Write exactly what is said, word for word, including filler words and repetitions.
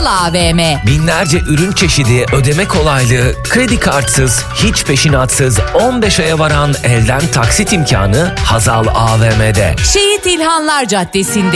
Hazal A V M. Binlerce ürün çeşidi, ödeme kolaylığı, kredi kartsız, hiç peşinatsız on beş aya varan elden taksit imkanı Hazal A V M'de. Şehit İlhanlar Caddesi'nde.